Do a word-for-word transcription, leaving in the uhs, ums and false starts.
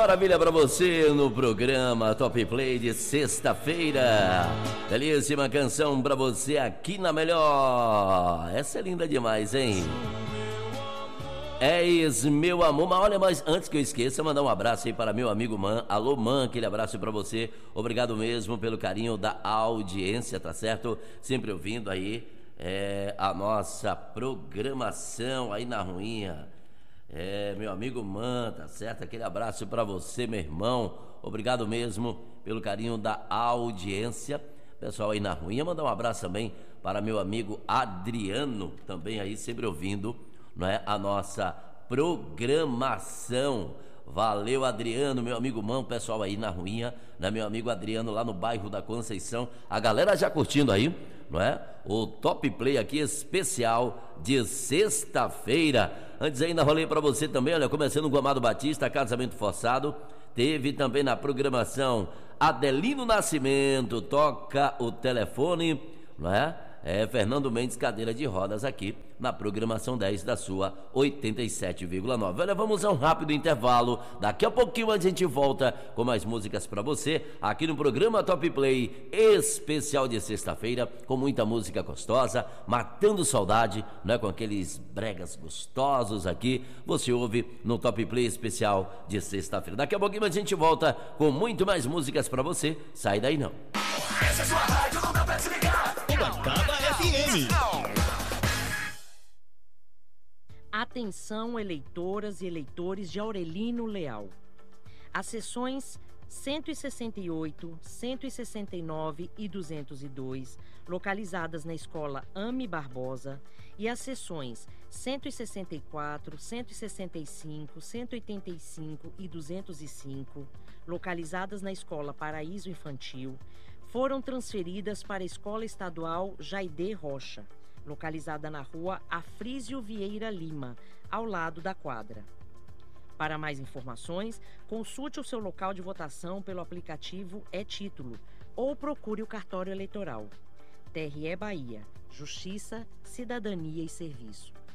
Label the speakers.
Speaker 1: maravilha pra você no programa Top Play de sexta-feira. Belíssima canção pra você aqui na Melhor. Essa é linda demais, hein? És meu amor. Mas olha, mas antes que eu esqueça, mandar um abraço aí para meu amigo Man. Alô, Man, aquele abraço pra você. Obrigado mesmo pelo carinho da audiência, tá certo? Sempre ouvindo aí é, a nossa programação aí na Ruinha. É, meu amigo Man, tá certo? Aquele abraço pra você, meu irmão. Obrigado mesmo pelo carinho da audiência. Pessoal aí na Ruinha, mandar um abraço também para meu amigo Adriano, também aí sempre ouvindo, não é, a nossa programação. Valeu, Adriano, meu amigo Man, pessoal aí na Ruinha, né, meu amigo Adriano lá no bairro da Conceição. A galera já curtindo aí, não é? O Top Play aqui especial de sexta-feira. Antes ainda rolei pra você também, olha, começando com Amado Batista, Casamento Forçado. Teve também na programação Adelino Nascimento, Toca o Telefone, não é? É, Fernando Mendes, Cadeira de Rodas, aqui na programação dez da sua oitenta e sete vírgula nove. Olha, vamos a um rápido intervalo. Daqui a pouquinho a gente volta com mais músicas pra você aqui no programa Top Play especial de sexta-feira, com muita música gostosa, matando saudade, né, com aqueles bregas gostosos aqui. Você ouve no Top Play especial de sexta-feira. Daqui a pouquinho a gente volta com muito mais músicas pra você. Sai daí não.
Speaker 2: Essa é sua rádio, não dá pra desligar.
Speaker 3: Ubacaba F M.
Speaker 4: Atenção, eleitoras e eleitores de Aurelino Leal. As sessões cento e sessenta e oito, cento e sessenta e nove e duzentos e dois, localizadas na Escola Ame Barbosa, e as sessões cento e sessenta e quatro, cento e sessenta e cinco, cento e oitenta e cinco e duzentos e cinco, localizadas na Escola Paraíso Infantil, foram transferidas para a Escola Estadual Jaide Rocha, localizada na rua Afrísio Vieira Lima, ao lado da quadra. Para mais informações, consulte o seu local de votação pelo aplicativo E-Título ou procure o cartório eleitoral. T R E Bahia, Justiça, Cidadania e Serviço.